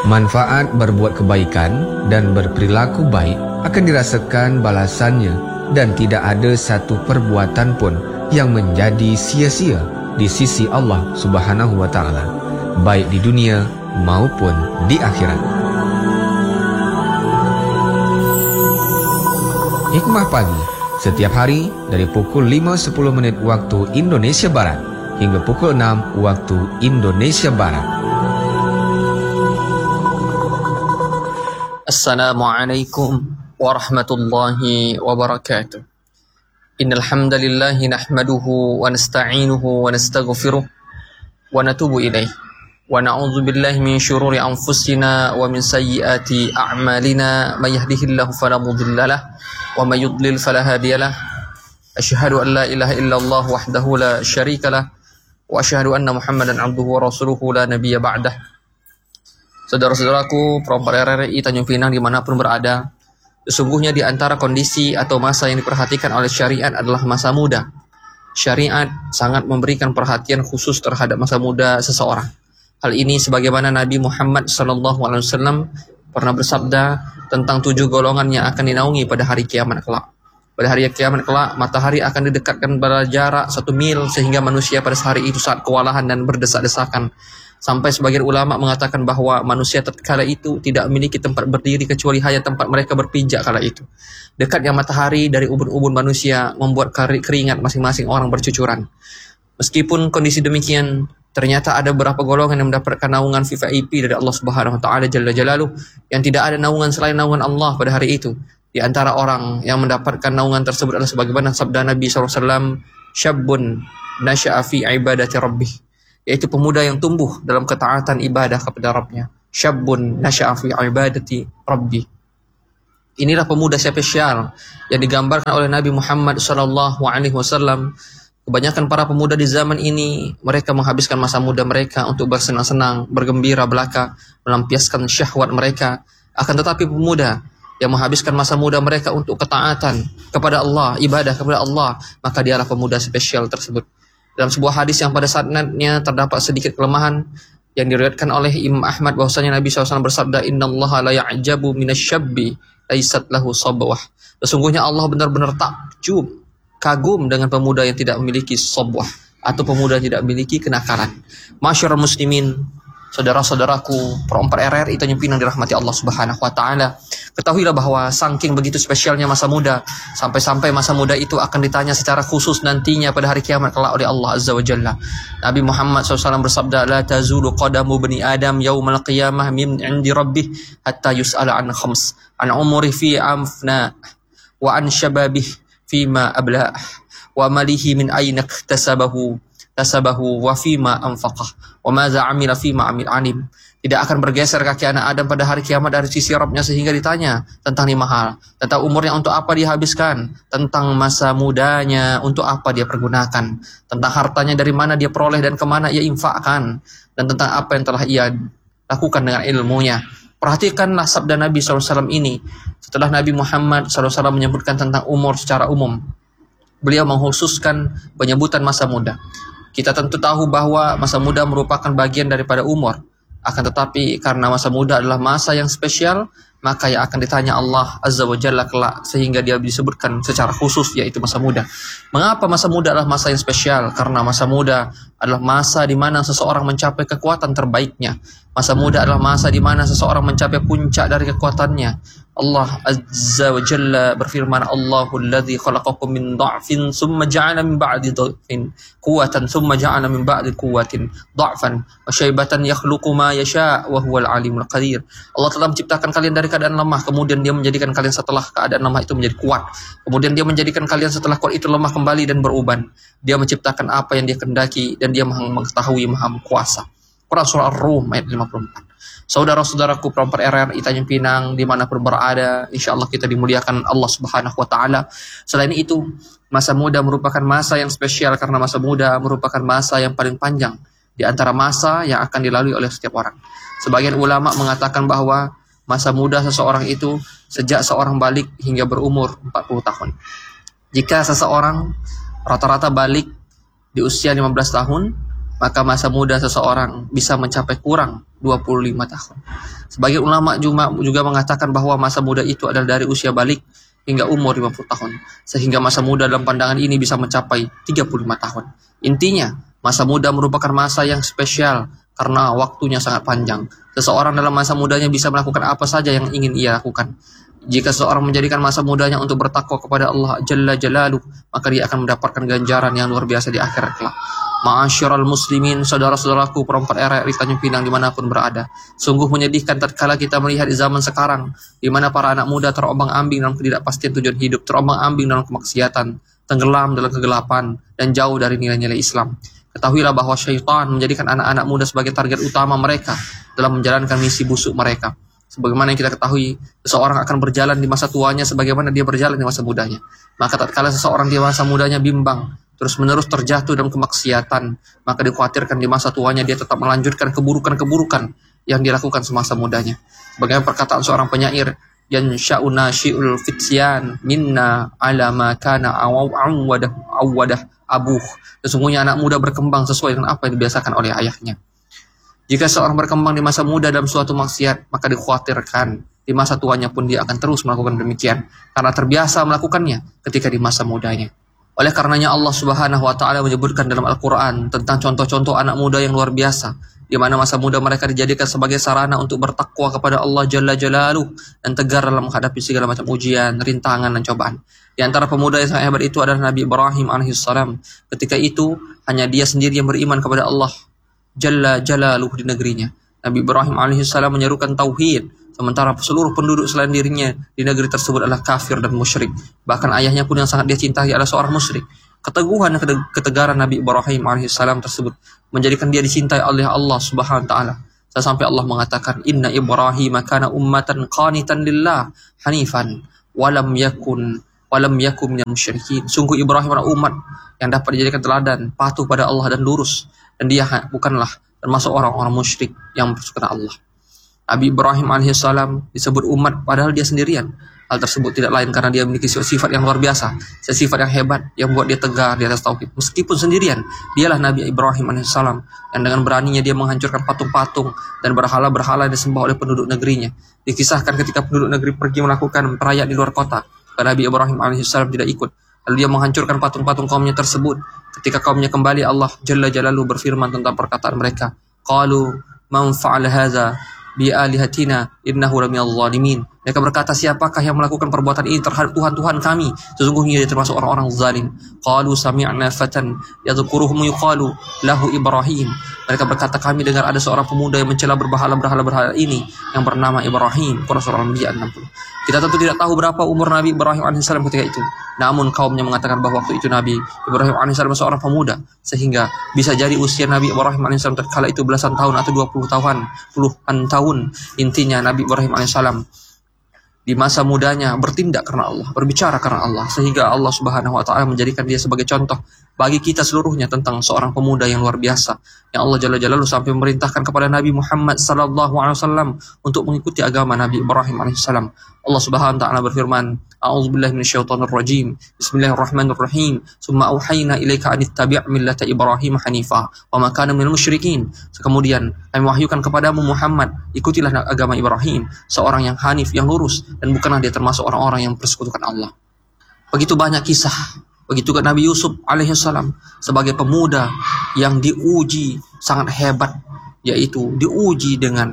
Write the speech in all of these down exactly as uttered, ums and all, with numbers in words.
Manfaat berbuat kebaikan dan berperilaku baik akan dirasakan balasannya, dan tidak ada satu perbuatan pun yang menjadi sia-sia di sisi Allah Subhanahu wa taala, baik di dunia maupun di akhirat. Hikmah pagi setiap hari dari pukul lima sepuluh menit waktu Indonesia Barat hingga pukul enam waktu Indonesia Barat. Assalamualaikum warahmatullahi wabarakatuh. Innal hamdalillah nahmaduhu wa nasta'inuhu wa nastaghfiruh wa natubu ilaih. Wa na'udzu billahi min syururi anfusina wa min sayyiati a'malina. May yahdihillahu fala mudilla lahu wa may yudlil fala hadiya lahu. Asyhadu an la ilaha illallah wahdahu la syarika lahu wa asyhadu anna Muhammadan 'abduhu wa rasuluhu la nabiyya ba'dah. Saudara-saudaraku, perempuan R R I Tanjung Pinang dimanapun berada, sesungguhnya di antara kondisi atau masa yang diperhatikan oleh syariat adalah masa muda. Syariat sangat memberikan perhatian khusus terhadap masa muda seseorang. Hal ini sebagaimana Nabi Muhammad shallallahu alaihi wasallam pernah bersabda tentang tujuh golongan yang akan dinaungi pada hari kiamat kelak. Pada hari kiamat kelak, matahari akan didekatkan pada jarak satu mil sehingga manusia pada hari itu saat kewalahan dan berdesak-desakan. Sampai sebagian ulama mengatakan bahwa manusia tatkala itu tidak memiliki tempat berdiri kecuali hanya tempat mereka berpijak kala itu. Dekatnya matahari dari ubun-ubun manusia membuat keringat masing-masing orang bercucuran. Meskipun kondisi demikian, ternyata ada beberapa golongan yang mendapatkan naungan V V I P dari Allah Subhanahu wa taala Jalla Jalaluh yang tidak ada naungan selain naungan Allah pada hari itu. Di antara orang yang mendapatkan naungan tersebut adalah sebagaimana sabda Nabi shallallahu alaihi wasallam, "Syabbun nasya'a fi ibadati rabbih", yaitu pemuda yang tumbuh dalam ketaatan ibadah kepada Rabbnya. Syabbun nasya'a fi ibadati rabbih. Inilah pemuda spesial yang digambarkan oleh Nabi Muhammad shallallahu alaihi wasallam. Kebanyakan para pemuda di zaman ini, mereka menghabiskan masa muda mereka untuk bersenang-senang, bergembira belaka, melampiaskan syahwat mereka. Akan tetapi pemuda yang menghabiskan masa muda mereka untuk ketaatan kepada Allah, ibadah kepada Allah, maka dialah pemuda spesial tersebut. Dalam sebuah hadis yang pada sanadnya terdapat sedikit kelemahan yang diriwayatkan oleh Imam Ahmad bahwasanya Nabi shallallahu alaihi wasallam bersabda, "Innallaha la ya'jabu minasyabbi laisat lahu sabwah." Sesungguhnya Allah benar-benar takjub, kagum dengan pemuda yang tidak memiliki sabwah atau pemuda yang tidak memiliki kenakalan. Masyarul muslimin, saudara-saudaraku, perempat R R I Tanjung Pinang dirahmati Allah Subhanahu wa taala. Ketahuilah bahwa saking begitu spesialnya masa muda, sampai-sampai masa muda itu akan ditanya secara khusus nantinya pada hari kiamat kelak oleh Allah Azza wa Jalla. Nabi Muhammad shallallahu alaihi wasallam bersabda, "La tazulu qadamu bani Adam yaumal qiyamah min 'indi rabbih hatta yus'ala an khams, an umri fi amfna, wa an shababih fima ablah, wa malihi min aina iktasabahu tasabahu wa fima anfaqah, wa madza 'amila fima 'amil 'alim." Tidak akan bergeser kaki anak Adam pada hari kiamat dari sisi Rabbnya sehingga ditanya tentang lima hal. Tentang umurnya untuk apa dia habiskan, tentang masa mudanya untuk apa dia pergunakan, tentang hartanya dari mana dia peroleh dan kemana ia infakkan, dan tentang apa yang telah ia lakukan dengan ilmunya. Perhatikanlah sabda Nabi shallallahu alaihi wasallam ini. Setelah Nabi Muhammad shallallahu alaihi wasallam menyebutkan tentang umur secara umum, beliau mengkhususkan penyebutan masa muda. Kita tentu tahu bahwa masa muda merupakan bagian daripada umur. Akan tetapi karena masa muda adalah masa yang spesial, maka yang akan ditanya Allah Azza wa Jalla kelak sehingga dia disebutkan secara khusus yaitu masa muda. Mengapa masa muda adalah masa yang spesial? Karena masa muda adalah masa di mana seseorang mencapai kekuatan terbaiknya. Masa muda adalah masa di mana seseorang mencapai puncak dari kekuatannya. Allah Azza wa Jalla berfirman, Allahu alladhi khalaqakum min dha'fin summa ja'ala min ba'di dha'fin quwwatan summa ja'ala min ba'di quwwatin dha'fan wa syaibatan yakhluqu ma yasha' wa huwal alimul qadir. Allah telah menciptakan kalian dari keadaan lemah, kemudian dia menjadikan kalian setelah keadaan lemah itu menjadi kuat. Kemudian dia menjadikan kalian setelah kuat itu lemah kembali dan beruban. Dia menciptakan apa yang dia kehendaki dan dia maha mengetahui, maha kuasa. Quran surah Ar-Rum ayat lima puluh empat. Saudara-saudaraku perempat R R I Tanjung Pinang dimanapun berada, insya Allah kita dimuliakan Allah Subhanahu Wa Taala. Selain itu, masa muda merupakan masa yang spesial karena masa muda merupakan masa yang paling panjang di antara masa yang akan dilalui oleh setiap orang. Sebagian ulama mengatakan bahwa masa muda seseorang itu sejak seorang balik hingga berumur empat puluh tahun. Jika seseorang rata-rata balik di usia lima belas tahun, maka masa muda seseorang bisa mencapai kurang dua puluh lima tahun. Sebagian ulama juga mengatakan bahwa masa muda itu adalah dari usia balik hingga umur lima puluh tahun. Sehingga masa muda dalam pandangan ini bisa mencapai tiga puluh lima tahun. Intinya, masa muda merupakan masa yang spesial karena waktunya sangat panjang. Seseorang dalam masa mudanya bisa melakukan apa saja yang ingin ia lakukan. Jika seseorang menjadikan masa mudanya untuk bertakwa kepada Allah Jalla Jalaluh, maka dia akan mendapatkan ganjaran yang luar biasa di akhirat kelak. Ma'asyiral muslimin, saudara-saudaraku perempat R R I Tanjung Pinang dimanapun berada. Sungguh menyedihkan tatkala kita melihat di zaman sekarang, di mana para anak muda terombang-ambing dalam ketidakpastian tujuan hidup, terombang-ambing dalam kemaksiatan, tenggelam dalam kegelapan, dan jauh dari nilai-nilai Islam. Ketahuilah bahwa syaitan menjadikan anak-anak muda sebagai target utama mereka dalam menjalankan misi busuk mereka. Sebagaimana yang kita ketahui, seseorang akan berjalan di masa tuanya sebagaimana dia berjalan di masa mudanya. Maka tatkala seseorang di masa mudanya bimbang, terus-menerus terjatuh dalam kemaksiatan, maka dikhawatirkan di masa tuanya dia tetap melanjutkan keburukan-keburukan yang dilakukan semasa mudanya. Bagaimana perkataan seorang penyair, yansha'una syi'ul fityan minna ala ma kana awadah awadah abuh. Sesungguhnya anak muda berkembang sesuai dengan apa yang dibiasakan oleh ayahnya. Jika seorang berkembang di masa muda dalam suatu maksiat, maka dikhawatirkan di masa tuanya pun dia akan terus melakukan demikian karena terbiasa melakukannya ketika di masa mudanya. Oleh karenanya Allah Subhanahu wa taala menyebutkan dalam Al-Qur'an tentang contoh-contoh anak muda yang luar biasa, di mana masa muda mereka dijadikan sebagai sarana untuk bertakwa kepada Allah Jalla Jalaluh dan tegar dalam menghadapi segala macam ujian, rintangan dan cobaan. Di antara pemuda yang sangat hebat itu adalah Nabi Ibrahim alaihissalam. Ketika itu hanya dia sendiri yang beriman kepada Allah Jalla Jalaluh di negerinya. Nabi Ibrahim alaihissalam menyerukan tauhid, sementara seluruh penduduk selain dirinya di negeri tersebut adalah kafir dan musyrik. Bahkan ayahnya pun yang sangat dia cintai adalah seorang musyrik. Keteguhan dan ketegaran Nabi Ibrahim alaihissalam tersebut menjadikan dia dicintai oleh Allah Subhanahu wa taala. Sampai Allah mengatakan, Inna Ibrahim kana ummatan qanitan lillah hanifan walam yakun walam yakun minal musyrikin. Sungguh Ibrahim adalah umat yang dapat dijadikan teladan, patuh pada Allah dan lurus, dan dia bukanlah termasuk orang-orang musyrik yang bersyukur Allah. Nabi Ibrahim alaihissalam disebut umat padahal dia sendirian. Hal tersebut tidak lain karena dia memiliki sifat yang luar biasa, sifat yang hebat yang buat dia tegar di atas tauhid. Meskipun sendirian, dialah Nabi Ibrahim alaihissalam yang dengan beraninya dia menghancurkan patung-patung dan berhala-berhala yang disembah oleh penduduk negerinya. Dikisahkan ketika penduduk negeri pergi melakukan perayaan di luar kota, Nabi Ibrahim alaihissalam tidak ikut. Lalu dia menghancurkan patung-patung kaumnya tersebut. Ketika kaumnya kembali, Allah Jalla Jalaluhu berfirman tentang perkataan mereka. Qalu man fa'ala hadza bi alihatina innahu laminadh zalimin. Mereka berkata, siapakah yang melakukan perbuatan ini terhadap Tuhan-Tuhan kami? Sesungguhnya dia termasuk orang-orang zalim. Qalu sami'na fatan yadhkuruhum yuqalu lahu Ibrahim. Mereka berkata, kami dengar ada seorang pemuda yang mencela berhala-berhala berhala ini yang bernama Ibrahim. Quran surah Al-Anbiya enam puluh. Kita tentu tidak tahu berapa umur Nabi Ibrahim alaihissalam ketika itu. Namun kaumnya mengatakan bahwa waktu itu Nabi Ibrahim alaihissalam seorang pemuda, sehingga bisa jadi usia Nabi Ibrahim alaihissalam terkala itu belasan tahun atau dua puluh tahun, puluhan tahun. Intinya Nabi Ibrahim alaihissalam di masa mudanya bertindak karena Allah, berbicara karena Allah, sehingga Allah Subhanahu wa taala menjadikan dia sebagai contoh bagi kita seluruhnya tentang seorang pemuda yang luar biasa yang Allah Jalla Jalaluhu sampai memerintahkan kepada Nabi Muhammad sallallahu alaihi wasallam untuk mengikuti agama Nabi Ibrahim alaihissalam. Allah Subhanahu wa taala berfirman, A'udzubillahi minasyaitonir rajim. Bismillahirrahmanirrahim. Summa auhayna ilaika an ittabi' millata Ibrahim hanifa wa ma kana minal musyrikin. Kemudian kami wahyukan kepadamu Muhammad, ikutilah agama Ibrahim, seorang yang hanif, yang lurus, dan bukanlah dia termasuk orang-orang yang persekutukan Allah. Begitu banyak kisah. Begitu juga Nabi Yusuf alaihissalam sebagai pemuda yang diuji sangat hebat, yaitu diuji dengan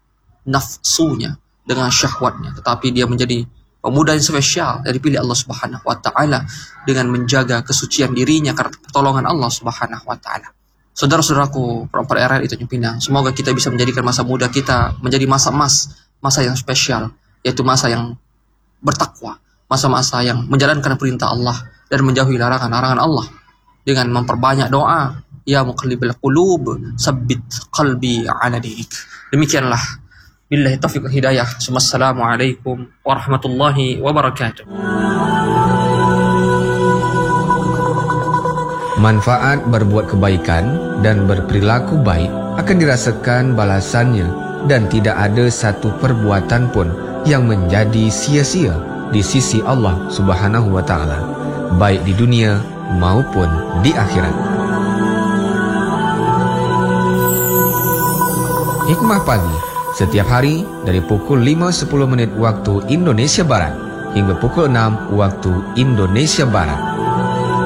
nafsunya, dengan syahwatnya, tetapi dia menjadi pemuda yang spesial yang dipilih Allah Subhanahu wa taala dengan menjaga kesucian dirinya karena pertolongan Allah Subhanahu wa taala. Saudara-saudaraku, perempat R R I Tanjung Pinang, semoga kita bisa menjadikan masa muda kita menjadi masa emas, masa yang spesial, yaitu masa yang bertakwa, masa-masa yang menjalankan perintah Allah dan menjauhi larangan-larangan Allah dengan memperbanyak doa, ya muqallibal qulub, sabbit qalbi ala dinik. Demikianlah. Billahi taufiq wal hidayah. Wassalamualaikum warahmatullahi wabarakatuh. Manfaat berbuat kebaikan dan berperilaku baik akan dirasakan balasannya, dan tidak ada satu perbuatan pun yang menjadi sia-sia di sisi Allah Subhanahu wa taala, baik di dunia maupun di akhirat. Hikmah Pagi, setiap hari dari pukul lima sepuluh menit waktu Indonesia Barat hingga pukul enam waktu Indonesia Barat.